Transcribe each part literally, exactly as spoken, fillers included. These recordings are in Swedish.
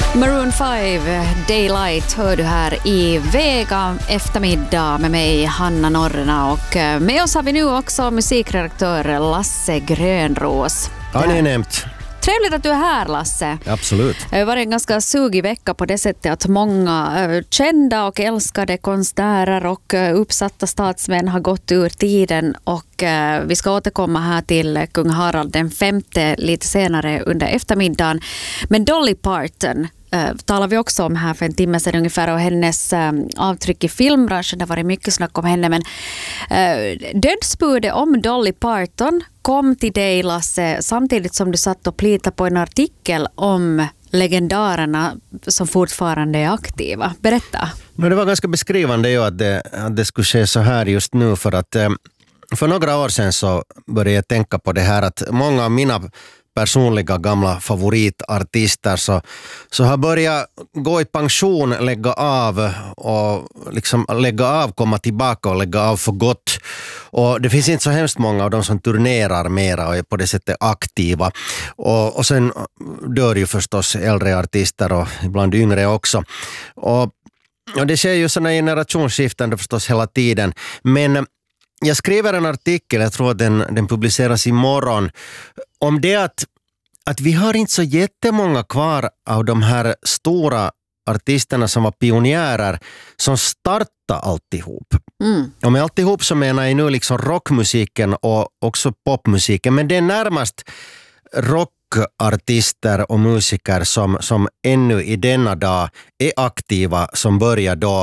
Maroon five, Daylight, hör du här i Vega eftermiddag med mig, Hanna Norrena. Och med oss har vi nu också musikredaktör Lasse Grönros. Ja, ni är nämnt. Trevligt att du är här, Lasse. Absolut. Det har varit en ganska sugig vecka på det sättet att många kända och älskade konstnärer och uppsatta statsmän har gått ur tiden, och vi ska återkomma här till kung Harald den femte lite senare under eftermiddagen. Men Dolly Parton Uh, talar vi också om här för en timme sedan ungefär, och hennes uh, avtryck i filmbranschen. Det har varit mycket snack om henne, men uh, dödsbudet om Dolly Parton kom till dig, Lasse, samtidigt som du satt och plitade på en artikel om legendarerna som fortfarande är aktiva. Berätta. Men det var ganska beskrivande ju att det, att det skulle ske så här just nu, för att uh, för några år sedan så började jag tänka på det här att många av mina personliga gamla favoritartister så, så har börjat gå i pension, lägga av och liksom lägga av, komma tillbaka och lägga av för gott. Och det finns inte så hemskt många av dem som turnerar mera och är på det sättet aktiva. Och, och sen dör ju förstås äldre artister och ibland yngre också. Och, och det sker ju sådana generationsskiften förstås hela tiden. Men jag skriver en artikel, jag tror att den, den publiceras imorgon, om det att, att vi har inte så jättemånga kvar av de här stora artisterna som var pionjärer som startade alltihop. Mm. Och med alltihop så menar jag nu liksom rockmusiken och också popmusiken, men det är närmast rockartister och musiker som, som ännu i denna dag är aktiva, som börjar då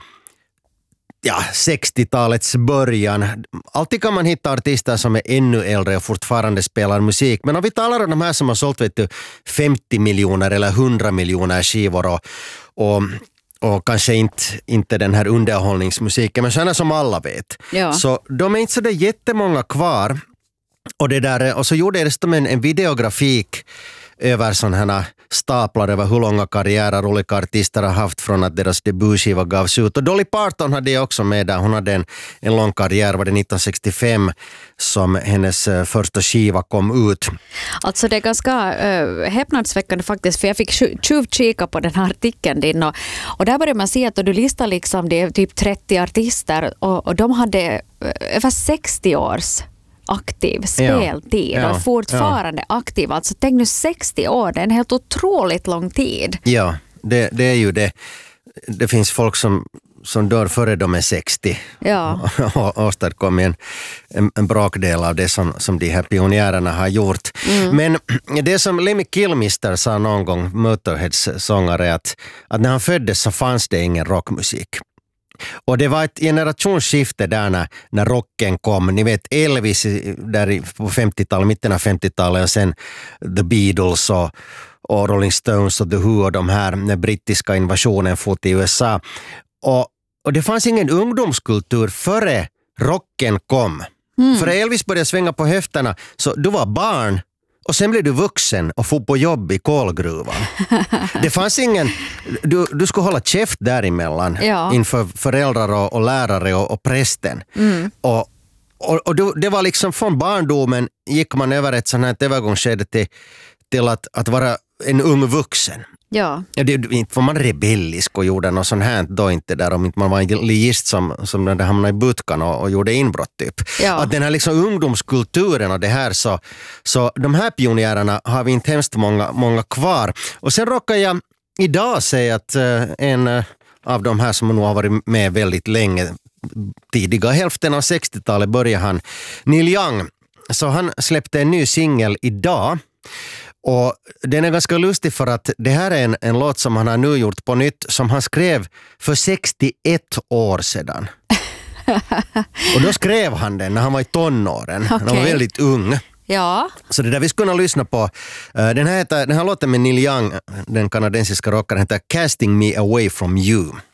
ja, sextiotalets början. Alltid kan man hitta artister som är ännu äldre och fortfarande spelar musik. Men om vi talar om de här som har sålt vet du, femtio miljoner eller hundra miljoner skivor och, och, och kanske inte, inte den här underhållningsmusiken, men sådana som alla vet. Ja. Så de är inte så där jättemånga kvar. Och, det där, och så gjorde jag dessutom en, en videografik över sådana här staplar över hur långa karriärer olika artister har haft från att deras debutskiva gavs ut. Och Dolly Parton hade jag också med där. Hon hade en, en lång karriär, var det nittonhundrasextiofem som hennes uh, första skiva kom ut. Alltså det är ganska uh, häpnadsväckande faktiskt, för jag fick tjuvkika på den här artikeln din, och, och där börjar man se att du listar liksom, det är typ trettio artister och, och de hade uh, över sextio års aktiv speltid ja, ja, och fortfarande ja. aktiv. Alltså tänk nu sextio år, det är en helt otroligt lång tid. Ja, det, det är ju det. Det finns folk som, som dör före de är sextio. Ja. Och åstadkom en, en, en brakdel av det som, som de här pionjärerna har gjort. Mm. Men det som Lemmy Kilmister sa någon gång, Motorheads sångare, att, att när han föddes så fanns det ingen rockmusik. Och det var ett generationsskifte där när, när rocken kom. Ni vet Elvis där på femtiotalet, mitten av femtiotalet, och sen The Beatles och, och Rolling Stones och The Who och de här, när brittiska invasionen fått i U S A. Och, och det fanns ingen ungdomskultur före rocken kom. Mm. För Elvis började svänga på höfterna, så du var barn. Och sen blev du vuxen och får på jobb i kolgruvan. Det fanns ingen... Du, du skulle hålla käft däremellan ja. inför föräldrar och, och lärare och, och prästen. Mm. Och, och, och du, det var liksom från barndomen gick man över ett sånt här övergångsskede till, till att, att vara en ung vuxen. Ja. Det, inte var man rebellisk och gjorde något sånt här då inte där, om inte man var en ligist som, som när det hamnade i butkan och, och gjorde inbrott typ. Ja. Att den här liksom ungdomskulturen och det här så, så de här pionjärerna har vi inte hemskt många, många kvar. Och sen råkar jag idag säga att uh, en uh, av de här som nog har varit med väldigt länge, tidiga hälften av sextiotalet började han, Neil Young, så han släppte en ny singel idag. Och den är ganska lustig för att det här är en, en låt som han har nu gjort på nytt, som han skrev för sextioett år sedan. Och då skrev han den när han var i tonåren. Okay. Han var väldigt ung. Ja. Så det där vi skulle kunna lyssna på. Den här, heter, den här låten med Neil Young, den kanadensiska rockaren, heter Casting Me Away From You.